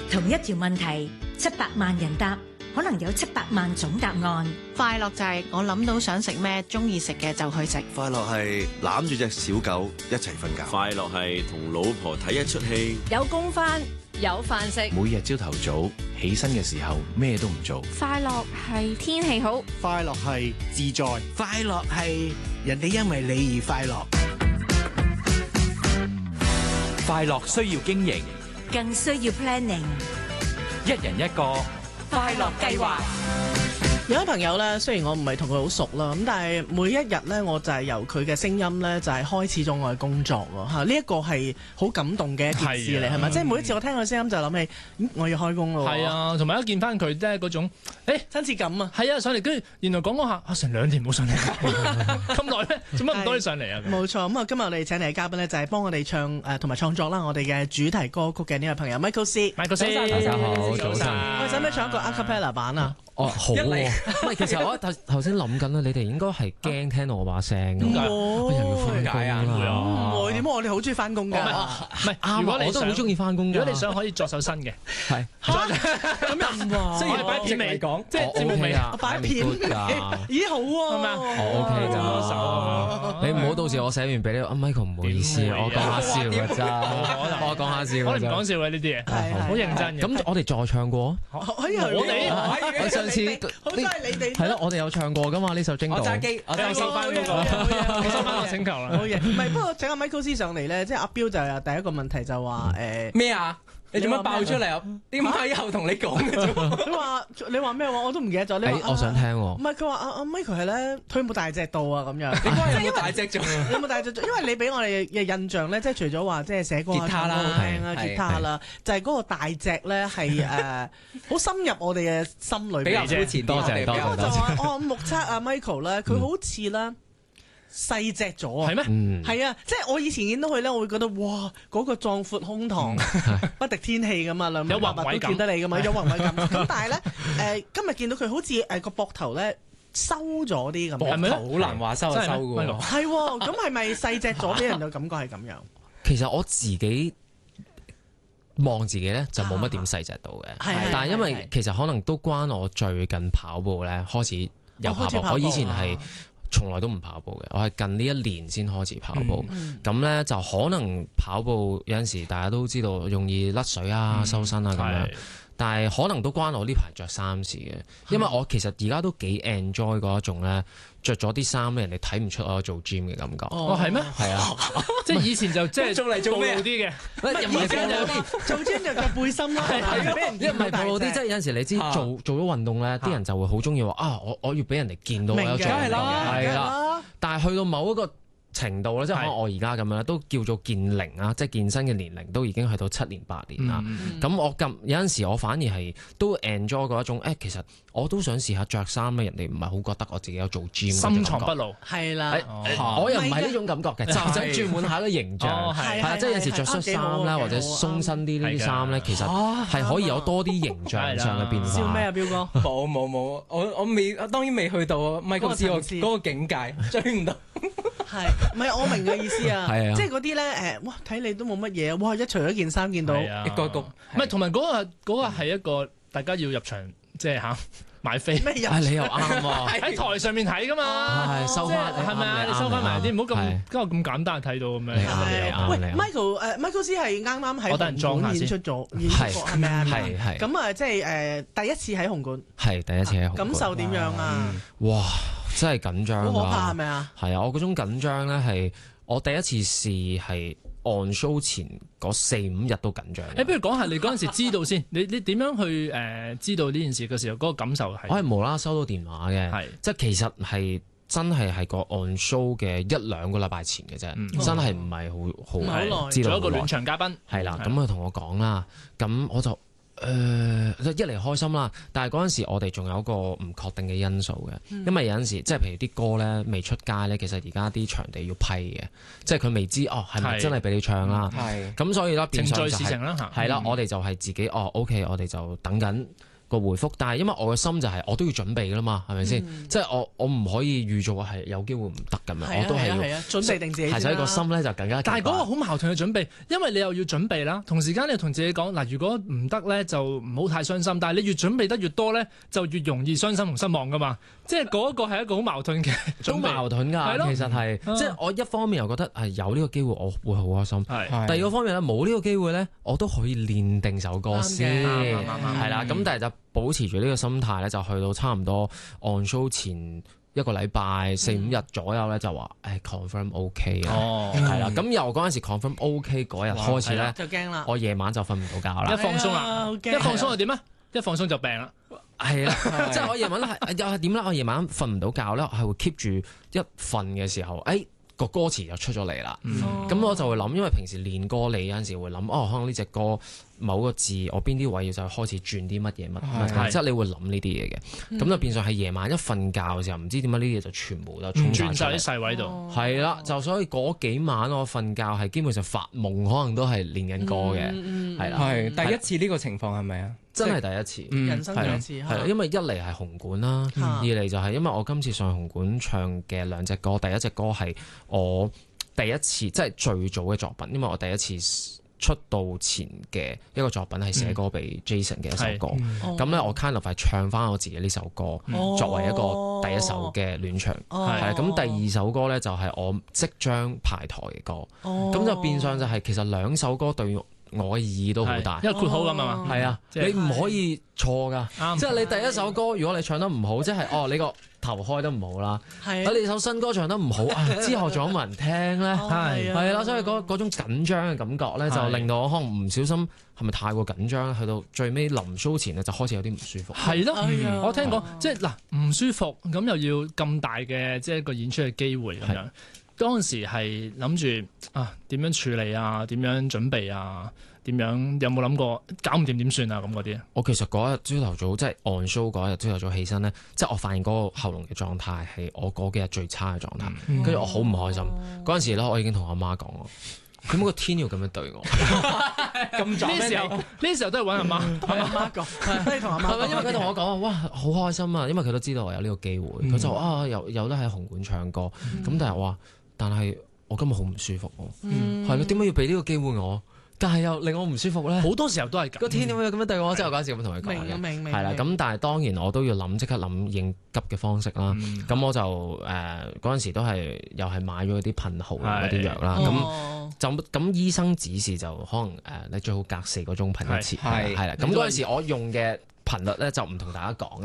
同一條問題，700萬人答，可能有700萬種答案。 快樂就係我諗到想食咩，中意食嘅就去食。 快樂係攬住隻小狗一齊瞓覺。 快樂係同老婆睇一出戲。 有工返，有飯食。 每日朝頭早起身嘅時候咩都唔做。 快樂係天氣好。 快樂係自在。 快樂係人哋因為你而快樂。 快樂需要經營， 更需要 planning。 一人一個快樂計劃。 有位朋友咧，雖然我唔係同佢好熟啦，咁但係每一日咧，我就係由佢嘅聲音咧，就係開始咗我嘅工作喎嚇。呢一個係好感動嘅一件事嚟，係咪？即係每一次我聽佢聲音就諗起，我要開工咯。 係啊，同埋一見翻佢咧嗰種， 親切感啊。 係啊，上嚟跟住原來講下，成2年冇上嚟，咁耐咩？做乜唔多你上嚟啊？ 冇錯，咁啊，今日我哋請嚟嘅嘉賓咧，就係幫我哋唱同埋創作啦，我哋嘅主題歌曲嘅呢位朋友 Michael C。 Michael C， 大家好，早晨。 我使唔使唱一個 acapella 版啊？ 哦，好喎。唔係，其實我頭先諗緊啦，你哋應該係驚聽到我把聲㗎。我又要翻工啦。 唔會點解？我哋好中意翻工㗎。 唔係，如果你我都好中意翻工㗎。 如果你想可以作首新嘅， 係。 咁又唔喎。 雖然擺片尾講，即係節目尾啊， 擺片尾。咦，好喎。 係咪啊？ 我 OK 咋。你唔好到時我寫完俾你，Michael 唔好意思，我講下笑㗎咋。我講下笑。 我哋唔講笑嘅呢啲嘢，好認真嘅。 咁我哋再唱過。我上次好真係你哋係咯，我哋有唱過噶嘛呢首《精道》。 我揸機， 我收翻嗰個，我收翻個請求啦。 好嘢，唔係，不過請阿 Michael C 上嚟咧，即係阿彪就有第一個問題就話咩啊？你做乜爆出嚟啊？點解又同你講嘅啫？ 你話咩話？我都唔記得咗。你話我想聽喎。 唔係佢話阿 Michael 係咧，佢有冇大隻到啊？咁樣。 點解有冇大隻咗？ 有冇大隻咗？因為你俾我哋嘅印象咧，即係除咗話即係寫歌啊、唱歌好聽啊、吉他啦，就係嗰個大隻咧係好深入我哋嘅心裏邊。 比較膚淺。多謝。 我就話我目測阿 Michael 咧，佢好似啦。細隻咗啊！ 係咩？ 係啊，即係我以前見到佢咧，我會覺得哇，嗰個壯闊胸膛不敵天氣咁啊，兩米8都見得你噶嘛，有宏偉感。咁但係咧，今日見到佢好似個膊頭咧收咗啲咁， 係咪好難話收就收嘅喎。 係喎，咁係咪細隻咗？俾人嘅感覺係咁樣。 其實我自己望自己咧就冇乜點細隻到嘅，但係因為其實可能都關我最近跑步咧開始有跑步，我以前係從來都唔跑步嘅，我係近呢1年先開始跑步。咁咧就可能跑步有陣時大家都知道容易甩水啊、收身啊咁樣，但係可能都關我呢排着衫事嘅，因為我其實而家都幾 enjoy 嗰一種咧，着咗啲衫咧，人哋睇唔出我做 gym 嘅感覺。 哦，係咩？ 係啊， 即係以前就即係做嚟做咩啲嘅， 而家有啲做 gym 就着背心啦，俾人見到大隻。 啲即係有陣時你知做咗運動咧，啲人就會好中意話啊，我要俾人哋見到我有做運動，係啦。但係去到某一個程度咧，即係可能我而家咁樣都叫做健齡啊，即係健身嘅年齡都已經去到7年8年啦。咁我有陣時我反而係都 enjoy 嗰一種，其實我都想試下着衫咧，人哋唔係好覺得我自己有做 gym， 深藏不露。 係啦， 我又唔係呢種感覺嘅，就想轉換下個形象。係啊，即係有陣時着恤衫咧，或者鬆身啲呢啲衫咧，其實係可以有多啲形象上嘅變化。 笑咩啊，彪哥？ 冇，我未，當然未去到 Michael C 嗰個境界，追唔到。 係，唔係我明嘅意思啊？即係嗰啲咧哇，睇你都冇乜嘢，哇！一除咗件衫見到一個局， 唔係同埋嗰個係一個大家要入場即係買飛。 咩入？ 你又啱喎， 喺台上面睇噶嘛， 收翻係咪啊？你收翻埋啲，唔好咁簡單睇到咁樣。 喂，Michael C 係啱啱喺紅館演出咗，係咪啊？ 係。 咁啊，即係第一次喺紅館。 係第一次喺紅館。 感受點樣啊？ 哇！真係緊張， 好可怕係咪啊？ 係啊，我嗰種緊張咧係我第一次試係 on show 前嗰4-5日都緊張。 不如講下你嗰陣時知道先，你點樣去知道呢件事嘅時候嗰個感受係？ 我係無啦啦收到電話嘅，即係其實係真係個 on show 嘅1-2個禮拜前嘅啫，真係唔係好耐。 知道做一個暖場嘉賓係啦，咁佢同我講啦，咁我就。一嚟開心啦，但係嗰陣時我哋仲有一個唔確定嘅因素嘅，因為有陣時即係譬如啲歌咧未出街咧，其實而家啲場地要批嘅，即係佢未知係咪真係俾你唱啦，咁所以咧變相就係啦，我哋就係自己OK，我哋就等緊個回覆，但係因為我嘅心就係我都要準備㗎啦嘛，係咪先？即係我唔可以預做係有機會唔得咁樣，我都係要準備定自己。 所以個心咧就更加。 但係嗰個好矛盾嘅準備，因為你又要準備啦，同時間你要同自己講嗱，如果唔得咧就唔好太傷心，但係你越準備得越多咧，就越容易傷心同失望噶嘛。即係嗰個係一個好矛盾嘅準備。 都矛盾㗎，其實係即係我一方面又覺得係有呢個機會我會好開心，第二個方面咧冇呢個機會咧，我都可以練定首歌先，係啦。咁但係就保持住呢個心態咧，就去到差唔多 on show 前1個禮拜4-5日左右咧，就話confirm OK 啊，係啦。咁由嗰陣時 confirm OK 嗰日開始咧， 就驚啦， 我夜晚就瞓唔到覺啦。 一放鬆啦，一放鬆就點啊？一放鬆就病啦。 係啦，即係我夜晚咧又係點咧？我夜晚瞓唔到覺咧，係會 keep 住一瞓嘅時候，個歌詞就出咗嚟啦。咁我就會諗，因為平時練歌你有陣時會諗，可能呢隻歌某個字我邊啲位要就開始轉啲乜嘢，即係你會諗呢啲嘢嘅。咁就變相係夜晚一瞓覺嘅時候，唔知點解呢啲嘢就全部都衝轉晒啲細位度。係啦，就所以嗰幾晚我瞓覺係基本上發夢，可能都係練緊歌嘅。係啦， 係第一次呢個情況係咪啊？ 真係第一次， 人生第一次係因為一嚟係紅館啦，二嚟就係因為我今次上紅館唱嘅2隻歌，第一隻歌係我第一次即係最早嘅作品，因為我第一次出道前嘅一個作品係寫歌俾 Jason 嘅一首歌，咁咧我 kind of 係唱翻我自己呢首歌作為一個第一首嘅暖場，係咁第二首歌咧就係我即將排台嘅歌，咁就變相就係其實2首歌對我嘅意義都好大， 因為括好咁啊嘛， 係啊，你唔可以錯噶，即係你第一首歌如果你唱得唔好，即係你個頭開得唔好啦，你首新歌唱得唔好，之後仲有冇人聽咧？係啦，所以嗰種緊張嘅感覺咧，就令到我可能唔小心係咪太過緊張，去到最尾臨 show 前咧就開始有啲唔舒服。 係咯，我聽講即係嗱唔舒服，咁又要咁大嘅即係一個演出嘅機會咁樣。嗰陣時係諗住點樣處理啊，點樣準備啊，點樣有冇諗過搞唔掂點算啊咁嗰啲？我其實嗰日朝頭早即係 on show 嗰日朝頭早起身咧，即係我發現嗰個喉嚨嘅狀態係我嗰幾日最差嘅狀態，跟住我好唔開心。嗰陣時咧，我已經同阿媽講咯，點解個天要咁樣對我？ 咁早呢時候都係揾阿媽， 同阿媽講，你同阿媽講， 因為佢同我講哇好開心啊，因為佢都知道我有呢個機會，佢就話有得喺紅館唱歌，咁但係話。但係我今日好唔舒服喎，係咯？點解要俾呢個機會我？但係又令我唔舒服咧。 好多時候都係咁。 個天點解要咁樣對我？即係我嗰陣時咁同佢講嘅， 明係啦。咁但係當然我都要即刻諗應急嘅方式啦。咁我就嗰陣時都係又係買咗啲噴號嗰啲藥啦。咁醫生指示就可能你最好隔4個鐘噴一次，係啦。咁嗰陣時我用嘅頻率咧就唔同大家講